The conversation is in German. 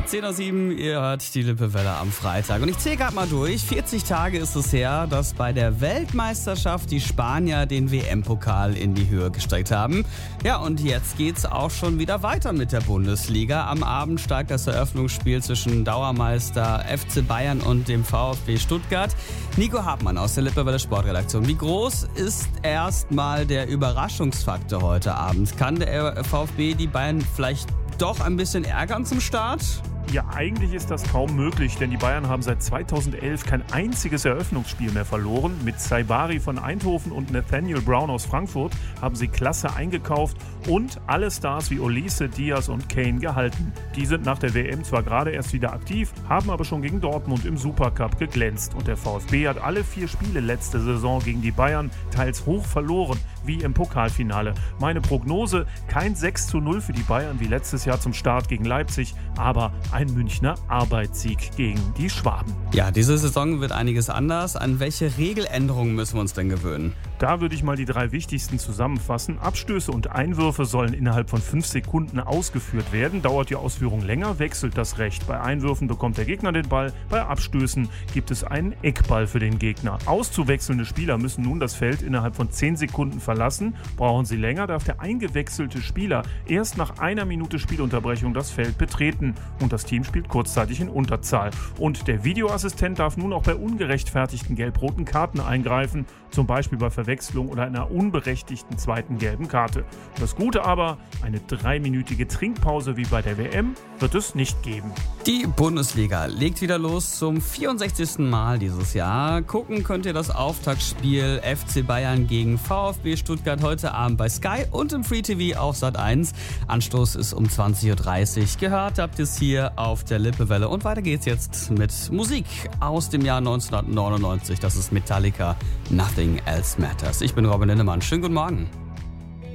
10:07 Uhr, ihr hört die Lippewelle am Freitag. Und ich zähle gerade mal durch. 40 Tage ist es her, dass bei der Weltmeisterschaft die Spanier den WM-Pokal in die Höhe gestreckt haben. Ja, und jetzt geht's auch schon wieder weiter mit der Bundesliga. Am Abend steigt das Eröffnungsspiel zwischen Dauermeister FC Bayern und dem VfB Stuttgart. Nico Hartmann aus der Lippewelle Sportredaktion. Wie groß ist erstmal der Überraschungsfaktor heute Abend? Kann der VfB die Bayern vielleicht doch ein bisschen ärgern zum Start? Ja, eigentlich ist das kaum möglich, denn die Bayern haben seit 2011 kein einziges Eröffnungsspiel mehr verloren. Mit Saibari von Eindhoven und Nathaniel Brown aus Frankfurt haben sie klasse eingekauft und alle Stars wie Olise, Diaz und Kane gehalten. Die sind nach der WM zwar gerade erst wieder aktiv, haben aber schon gegen Dortmund im Supercup geglänzt. Und der VfB hat alle 4 Spiele letzte Saison gegen die Bayern teils hoch verloren, wie im Pokalfinale. Meine Prognose, kein 6:0 für die Bayern wie letztes Jahr zum Start gegen Leipzig, aber ein Münchner Arbeitssieg gegen die Schwaben. Ja, diese Saison wird einiges anders. An welche Regeländerungen müssen wir uns denn gewöhnen? Da würde ich mal die 3 wichtigsten zusammenfassen. Abstöße und Einwürfe sollen innerhalb von 5 Sekunden ausgeführt werden. Dauert die Ausführung länger, wechselt das Recht. Bei Einwürfen bekommt der Gegner den Ball, bei Abstößen gibt es einen Eckball für den Gegner. Auszuwechselnde Spieler müssen nun das Feld innerhalb von 10 Sekunden verlassen. Brauchen sie länger, darf der eingewechselte Spieler erst nach 1 Minute Spielunterbrechung das Feld betreten und das Team spielt kurzzeitig in Unterzahl. Und der Videoassistent darf nun auch bei ungerechtfertigten gelb-roten Karten eingreifen, zum Beispiel bei Verwechslung oder einer unberechtigten zweiten gelben Karte. Das Gute aber, eine 3-minütige Trinkpause wie bei der WM wird es nicht geben. Die Bundesliga legt wieder los zum 64. Mal dieses Jahr. Gucken könnt ihr das Auftaktspiel FC Bayern gegen VfB Stuttgart heute Abend bei Sky und im Free TV auf Sat.1. Anstoß ist um 20:30 Uhr. Gehört habt ihr es hier auf der Lippewelle. Und weiter geht's jetzt mit Musik aus dem Jahr 1999. Das ist Metallica, Nothing Else Matters. Ich bin Robin Lindemann. Schönen guten Morgen.